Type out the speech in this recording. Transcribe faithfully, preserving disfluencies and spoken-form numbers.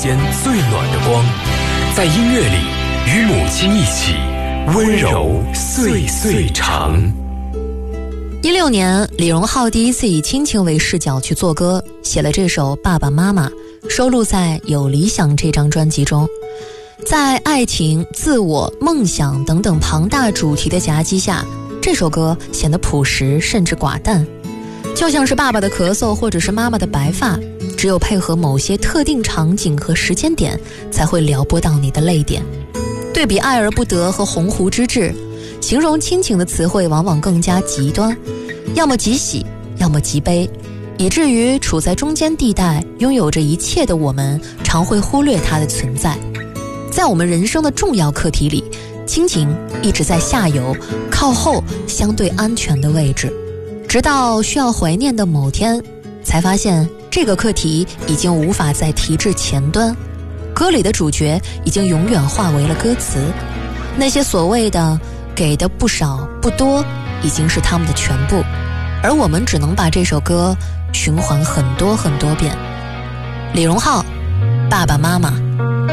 间最暖的光，在音乐里与母亲一起温柔岁岁长。 一六年，李荣浩第一次以亲情为视角去做歌，写了这首《爸爸妈妈》，收录在《有理想》这张专辑中。在爱情、自我、梦想等等庞大主题的夹击下，这首歌显得朴实甚至寡淡，就像是爸爸的咳嗽或者是妈妈的白发，只有配合某些特定场景和时间点，才会撩拨到你的泪点。对比爱而不得和鸿鹄之志，形容亲情的词汇往往更加极端，要么极喜，要么极悲，以至于处在中间地带拥有着一切的我们，常会忽略它的存在。在我们人生的重要课题里，亲情一直在下游，靠后，相对安全的位置，直到需要怀念的某天，才发现这个课题已经无法再提至前端，歌里的主角已经永远化为了歌词，那些所谓的给的不少不多，已经是他们的全部，而我们只能把这首歌循环很多很多遍。李荣浩，爸爸妈妈。